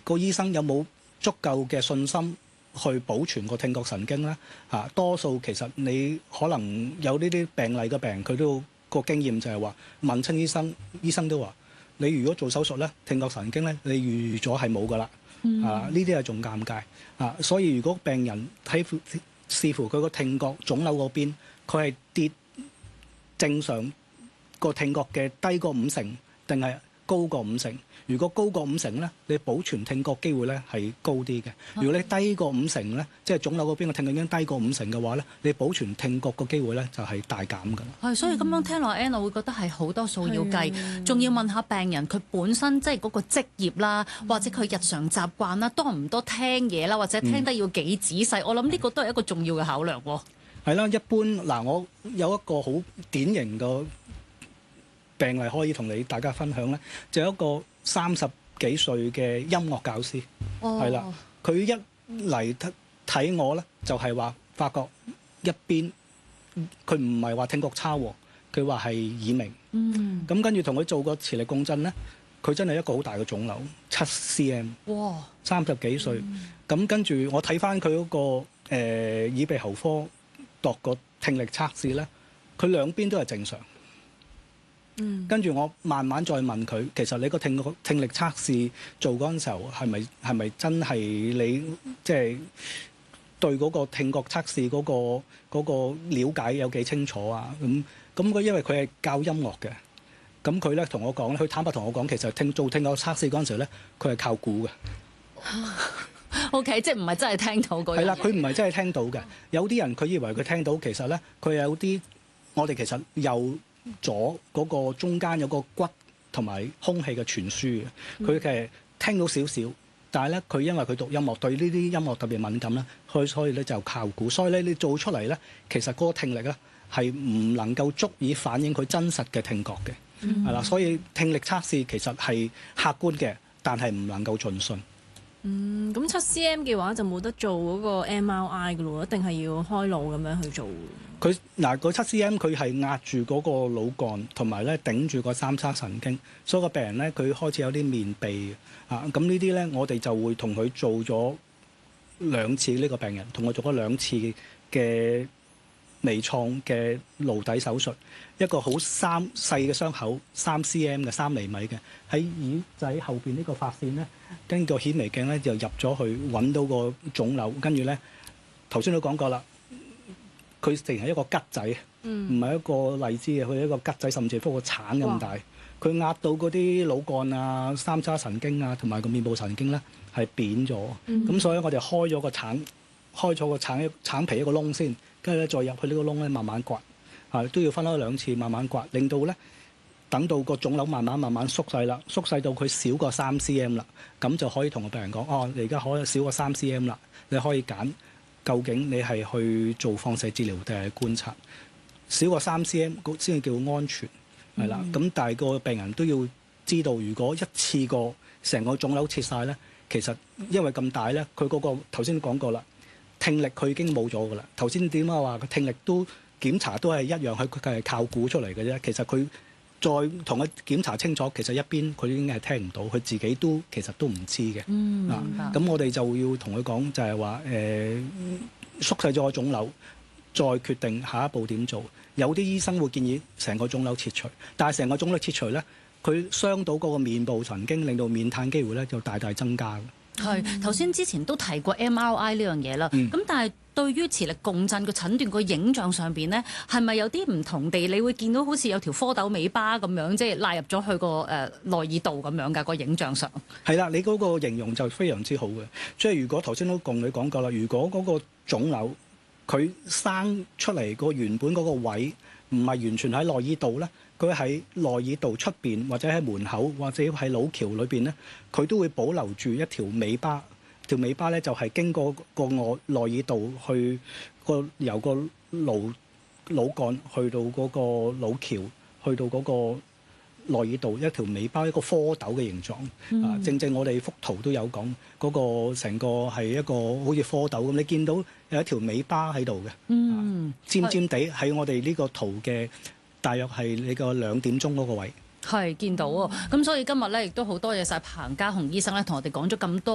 個醫生有冇足夠嘅信心去保存個聽覺神經咧？多數其實你可能有呢啲病例嘅病人，佢都個經驗就係話問親醫生，醫生都話你如果做手術咧，聽覺神經咧你預咗係冇噶啦。呢啲係仲尷尬所以如果病人視乎佢個聽覺腫瘤嗰邊，佢係跌正常個聽覺嘅低過50%，定係高過50%？如果高過50%咧，你保存聽覺機會咧係高啲嘅。如果你低過50%咧，即係腫瘤嗰邊嘅聽覺已經低過50%嘅話咧，你保存聽覺個機會咧就係大減㗎啦。 係，所以咁樣聽落 Ann，我會覺得係好多數要計，仲要問下病人佢本身即係嗰個職業啦，或者佢日常習慣啦，多唔多聽嘢啦，或者聽得要幾仔細。我諗呢個都係一個重要嘅考量喎。 係啦，一般嗱，我有一個好典型嘅病例可以同大家分享咧，就有一個30幾歲嘅音樂教師，係啦，佢一嚟睇我咧，就係話發覺一邊佢唔係話聽覺差喎，佢話係耳鳴。咁跟住同佢做個磁力共振咧，佢真係一個好大嘅腫瘤，7 cm。哇！30幾歲，咁跟住我睇翻佢嗰個耳鼻喉科度個聽力測試咧，佢兩邊都係正常。跟住我慢慢再問佢，其實你個聽力測試做嗰陣時候係咪真係你即係對嗰個聽覺測試嗰個了解有幾清楚啊？咁佢因為佢係教音樂嘅，咁佢咧同我講咧，佢坦白同我講，其實做聽覺測試嗰陣時咧，佢係靠估嘅。 OK， 即係唔係真係聽到嗰樣嘢？係啦， 佢唔係真係聽到嘅。有啲人佢以為佢聽到，其實咧佢有啲我哋其實右左嗰個中間有個骨同埋空氣嘅傳輸嘅，佢其實聽到少少，但係咧佢因為佢讀音樂，對呢啲音樂特別敏感啦，所以咧就靠估，所以咧你做出嚟咧，其實嗰個聽力咧係唔能夠足以反映佢真實嘅聽覺嘅，係啦，所以聽力測試其實係客觀嘅，但係唔能夠盡信。 咁7 cm 嘅話就冇得做嗰個 MRI 嘅咯，一定係要開腦咁樣去做。 佢嗰7 cm 佢係壓住嗰個腦幹，同埋咧頂住個三叉神經，所以個病人咧佢開始有啲面痹咁呢啲咧我哋就會同佢做咗2次，呢個病人同我做咗2次嘅微創嘅顱底手術，一個好細嘅傷口，3 cm 嘅3厘米嘅，喺耳仔後邊呢個髮線咧，跟個顯微鏡咧就入咗去揾到個腫瘤，跟住咧頭先都講過啦，佢淨係一個桔仔，唔係一個荔枝嘅，佢係一個桔仔，甚至乎個橙咁大，佢壓到嗰啲腦幹啊、三叉神經啊同埋個面部神經咧係扁咗，咁所以我哋開咗個橙皮一個窿先。跟住咧，再入去呢個窿咧，慢慢刮，都要分開2次慢慢刮，令到咧等到個腫瘤慢慢縮細啦，縮細到佢少過3 cm 啦，咁就可以同個病人講：你而家可以少過3 cm 啦，你可以揀究竟你係去做放射治療定係觀察，少過3 cm 先至叫安全，係啦。咁但係個病人都要知道，如果一次過成個腫瘤切晒咧，其實因為咁大咧，佢嗰個頭先講過啦。聽力佢已經冇咗㗎啦。頭先點解話個聽力都檢查都係一樣，佢係靠估出嚟嘅啫。其實佢再同佢檢查清楚，其實一邊佢已經係聽唔到，佢自己都其實都唔知嘅。咁我哋就要同佢講，就係話縮細咗個腫瘤，再決定下一步點做。有啲醫生會建議成個腫瘤切除，但係成個腫瘤切除咧，佢傷到嗰個面部神經，令到面癱機會咧就大大增加。 係頭先之前都提過 MRI 呢樣嘢啦，咁但係對於磁力共振個診斷個影像上邊咧，係咪有啲唔同地？你會見到好似有條蝌蚪尾巴咁樣，即係賴入咗去個內耳道咁樣㗎個影像上。係啦， 你嗰個形容就非常之好嘅。即係如果頭先都同你講過啦，如果嗰個腫瘤佢生出嚟個原本嗰個位唔係完全喺內耳道咧，佢喺內耳道出邊或者喺門口或者喺腦橋裏邊咧，佢都會保留住一條尾巴。條尾巴咧就係經過個內耳道去由個腦幹去到嗰個腦橋，去到嗰個內耳道一條尾巴，一個蝌蚪嘅形狀。正正我哋幅圖都有講嗰個成個係一個好似蝌蚪咁，你見到有一條尾巴喺度嘅，尖尖地喺我哋呢個圖嘅大約係你個2點鐘嗰個位。 係見到喎，咁所以今日咧亦都好多謝晒彭家雄醫生咧，同我哋講咗咁多。